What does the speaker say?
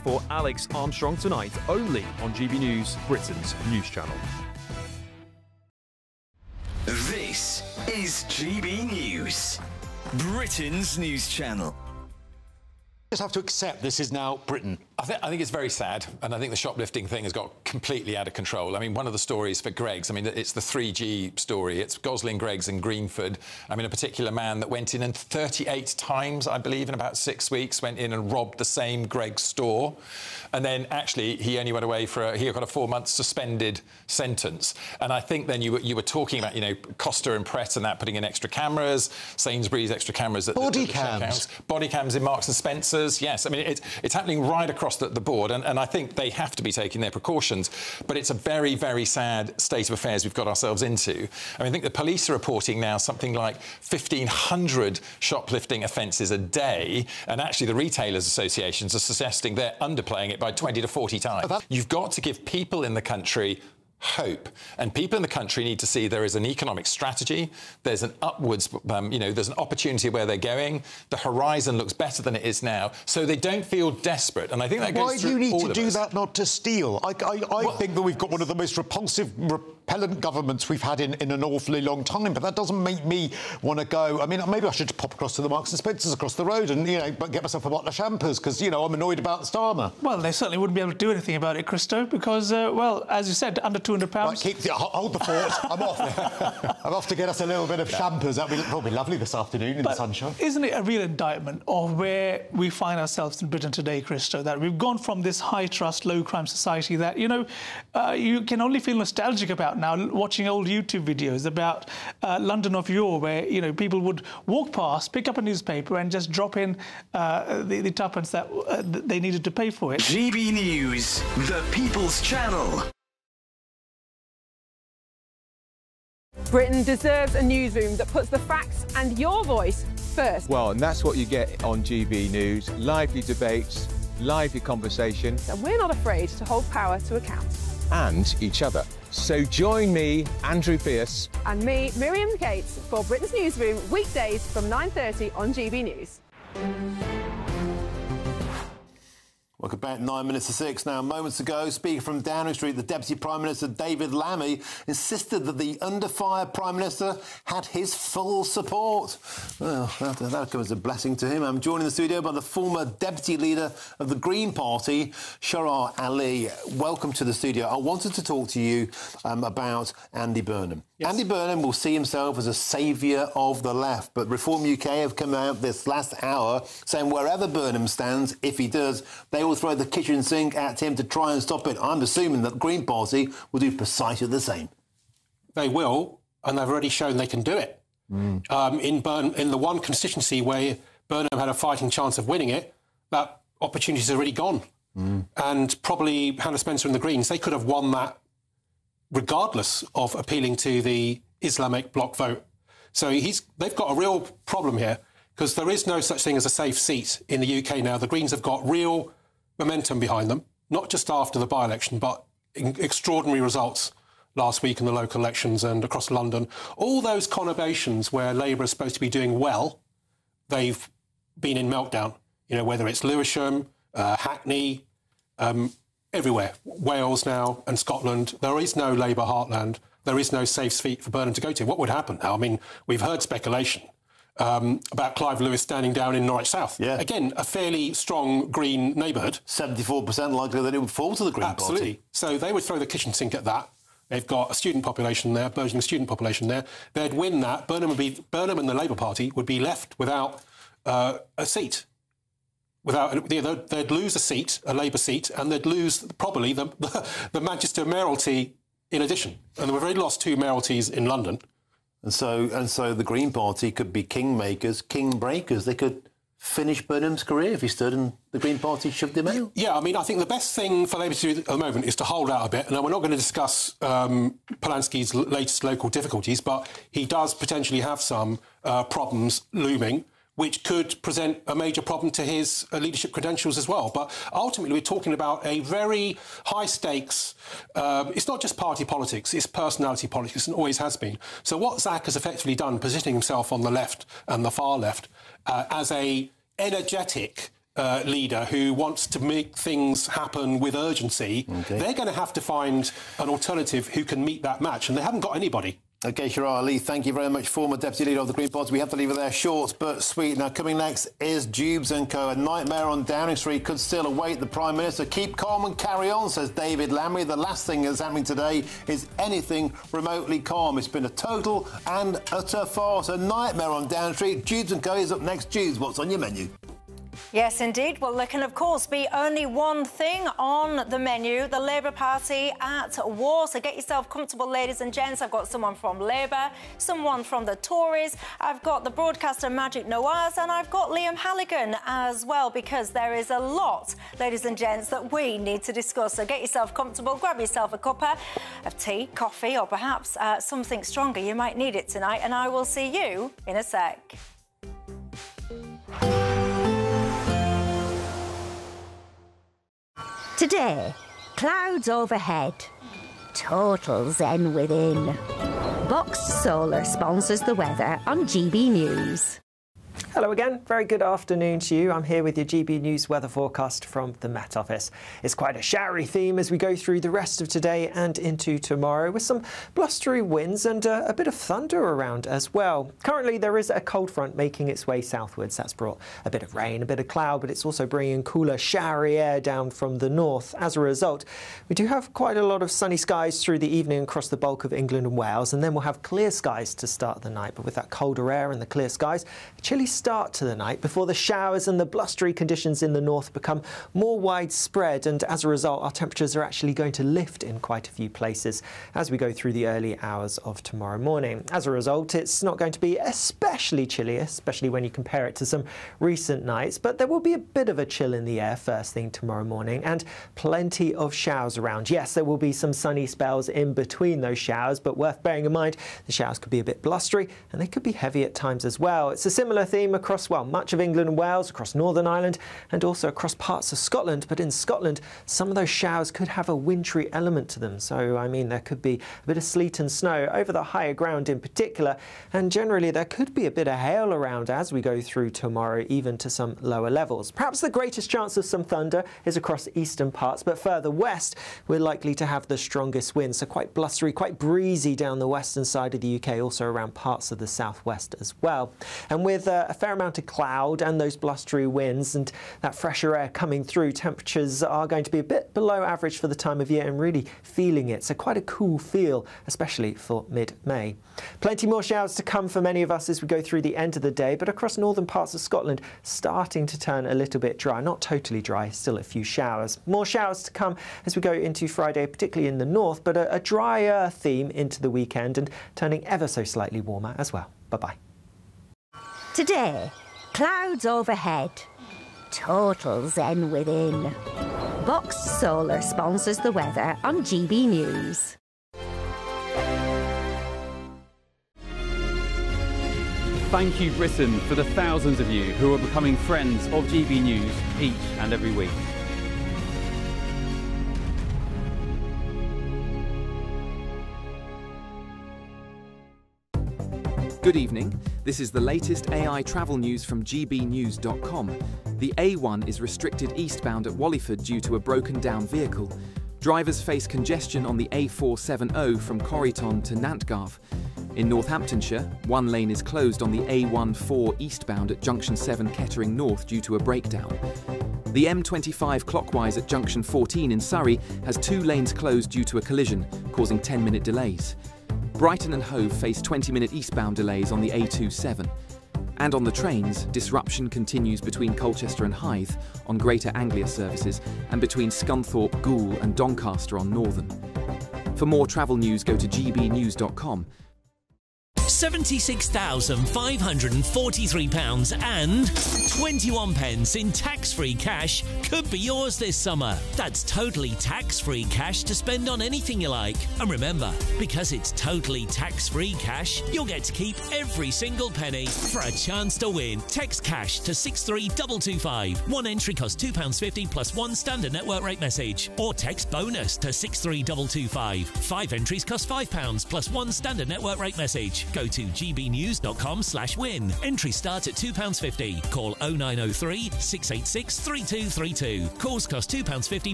for Alex Armstrong tonight, only on GB News, Britain's news channel. This is GB News, Britain's news channel. Just have to accept this is now Britain. I think it's very sad, and I think the shoplifting thing has got completely out of control. I mean, one of the stories for Greggs, I mean, it's the 3G story. It's Gosling, Greggs and Greenford. I mean, a particular man that went in and 38 times, I believe, in about 6 weeks, went in and robbed the same Greggs store. And then, actually, he only went away he got a 4-month suspended sentence. And I think then you were talking about, you know, Costa and Pret and that, putting in extra cameras, Sainsbury's extra cameras. Body cams. Body cams in Marks and Spencer's, yes. I mean, it's happening right across the board, and I think they have to be taking their precautions. But it's a very, very sad state of affairs we've got ourselves into. I mean, I think the police are reporting now something like 1,500 shoplifting offences a day, and actually the retailers' associations are suggesting they're underplaying it by 20 to 40 times. You've got to give people in the country hope, and people in the country need to see there is an economic strategy, there's an upwards, there's an opportunity where they're going, the horizon looks better than it is now, so they don't feel desperate. And I think that goes through all of us. Why do you need to do that not to steal? I think that we've got one of the most repellent governments we've had in an awfully long time, but that doesn't make me want to go. I mean, maybe I should pop across to the Marks and Spencers across the road and, you know, get myself a bottle of champers because, you know, I'm annoyed about the Starmer. Well, they certainly wouldn't be able to do anything about it, Christo, because, well, as you said, under £200. Right, hold the fort. I'm off. I'm off to get us a little bit of champers. That'll be lovely this afternoon in the sunshine. Isn't it a real indictment of where we find ourselves in Britain today, Christo, that we've gone from this high-trust, low-crime society that, you know, you can only feel nostalgic about now, watching old YouTube videos about London of yore, where, you know, people would walk past, pick up a newspaper and just drop in the tuppence that they needed to pay for it. GB News, the People's Channel. Britain deserves a newsroom that puts the facts and your voice first. Well, and that's what you get on GB News. Lively debates, lively conversation. And we're not afraid to hold power to account. And each other. So join me, Andrew Pierce. And me, Miriam Gates, for Britain's Newsroom, weekdays from 9:30 on GB News. Welcome back, 9 minutes to 6 now. Moments ago, speaking from Downing Street, the Deputy Prime Minister, David Lammy, insisted that the under-fire Prime Minister had his full support. Well, that comes as a blessing to him. I'm joined in the studio by the former Deputy Leader of the Green Party, Shohrah Ali. Welcome to the studio. I wanted to talk to you about Andy Burnham. Yes. Andy Burnham will see himself as a saviour of the left, but Reform UK have come out this last hour saying wherever Burnham stands, if he does, they will throw the kitchen sink at him to try and stop it. I'm assuming that the Green Party will do precisely the same. They will, and they've already shown they can do it. In the one constituency where Burnham had a fighting chance of winning it, that opportunity's already gone. And probably Hannah Spencer and the Greens, they could have won that regardless of appealing to the Islamic bloc vote. So they've got a real problem here, because there is no such thing as a safe seat in the UK now. The Greens have got real momentum behind them, not just after the by-election, but extraordinary results last week in the local elections and across London. All those conurbations where Labour is supposed to be doing well, they've been in meltdown. You know, whether it's Lewisham, Hackney, everywhere. Wales now and Scotland. There is no Labour heartland. There is no safe seat for Burnham to go to. What would happen now? I mean, we've heard speculation about Clive Lewis standing down in Norwich South. Yeah. Again, a fairly strong Green neighbourhood. 74% likely that it would fall to the Green Party. Absolutely. So they would throw the kitchen sink at that. They've got a student population there, burgeoning student population there. They'd win that. Burnham and the Labour Party would be left without a seat. They'd lose a seat, a Labour seat, and they'd lose probably the Manchester mayoralty in addition. And they've already lost 2 mayoralties in London. And so the Green Party could be kingmakers, king breakers. They could finish Burnham's career if he stood and the Green Party shoved him out. Yeah, I mean, I think the best thing for Labour to do at the moment is to hold out a bit. Now, we're not going to discuss Polanski's latest local difficulties, but he does potentially have some problems looming, which could present a major problem to his leadership credentials as well. But ultimately, we're talking about a very high-stakes... it's not just party politics, it's personality politics, and always has been. So what Zach has effectively done, positioning himself on the left and the far left as a energetic, leader who wants to make things happen with urgency, they're going to have to find an alternative who can meet that match, and they haven't got anybody. OK, Shahrar Ali, thank you very much, former Deputy Leader of the Green Party. We have to leave it there, short but sweet. Now, coming next is Jubes & Co. A nightmare on Downing Street could still await the Prime Minister. Keep calm and carry on, says David Lammy. The last thing that's happening today is anything remotely calm. It's been a total and utter farce. A nightmare on Downing Street. Jubes & Co. is up next. Jubes, what's on your menu? Yes, indeed. Well, there can, of course, be only one thing on the menu, the Labour Party at war. So get yourself comfortable, ladies and gents. I've got someone from Labour, someone from the Tories. I've got the broadcaster Magic Nawaz, and I've got Liam Halligan as well, because there is a lot, ladies and gents, that we need to discuss. So get yourself comfortable, grab yourself a cuppa of tea, coffee, or perhaps something stronger. You might need it tonight, and I will see you in a sec. Today, clouds overhead, total zen within. Box Solar sponsors the weather on GB News. Hello again, very good afternoon to you. I'm here with your GB News weather forecast from the Met Office. It's quite a showery theme as we go through the rest of today and into tomorrow, with some blustery winds and a bit of thunder around as well. Currently there is a cold front making its way southwards. That's brought a bit of rain, a bit of cloud, but it's also bringing cooler, showery air down from the north. As a result, we do have quite a lot of sunny skies through the evening across the bulk of England and Wales, and then we'll have clear skies to start the night. But with that colder air and the clear skies, a chilly start to the night before the showers and the blustery conditions in the north become more widespread, and as a result our temperatures are actually going to lift in quite a few places as we go through the early hours of tomorrow morning. As a result, it's not going to be especially chilly, especially when you compare it to some recent nights, but there will be a bit of a chill in the air first thing tomorrow morning, and plenty of showers around. Yes, there will be some sunny spells in between those showers, but worth bearing in mind the showers could be a bit blustery and they could be heavy at times as well. It's a similar theme across, well, much of England and Wales, across Northern Ireland and also across parts of Scotland. But in Scotland, some of those showers could have a wintry element to them. So, I mean, there could be a bit of sleet and snow over the higher ground in particular. And generally, there could be a bit of hail around as we go through tomorrow, even to some lower levels. Perhaps the greatest chance of some thunder is across eastern parts, but further west, we're likely to have the strongest winds. So quite blustery, quite breezy down the western side of the UK, also around parts of the southwest as well. And with a fair amount of cloud and those blustery winds and that fresher air coming through, temperatures are going to be a bit below average for the time of year and really feeling it. So quite a cool feel, especially for mid-May. Plenty more showers to come for many of us as we go through the end of the day, but across northern parts of Scotland, starting to turn a little bit dry. Not totally dry, still a few showers. More showers to come as we go into Friday, particularly in the north, but a drier theme into the weekend and turning ever so slightly warmer as well. Bye-bye. Today, clouds overhead, total zen within. Box Solar sponsors the weather on GB News. Thank you, Britain, for the thousands of you who are becoming friends of GB News each and every week. Good evening. This is the latest AI travel news from gbnews.com. The A1 is restricted eastbound at Wallyford due to a broken down vehicle. Drivers face congestion on the A470 from Corryton to Nantgarv. In Northamptonshire, one lane is closed on the A14 eastbound at Junction 7 Kettering North due to a breakdown. The M25 clockwise at Junction 14 in Surrey has two lanes closed due to a collision, causing 10-minute delays. Brighton and Hove face 20-minute eastbound delays on the A27. And on the trains, disruption continues between Colchester and Hythe on Greater Anglia services and between Scunthorpe, Goole and Doncaster on Northern. For more travel news, go to gbnews.com. £76,543 and 21 pence in tax-free cash could be yours this summer. That's totally tax-free cash to spend on anything you like. And remember, because it's totally tax-free cash, you'll get to keep every single penny. For a chance to win, text cash to 63225. One entry costs £2.50 plus one standard network rate message. Or text bonus to 63225. 5 entries cost £5 plus one standard network rate message. Go to gbnews.com/win. Entry starts at £2.50. Call 0903 686 3232. Calls cost £2.50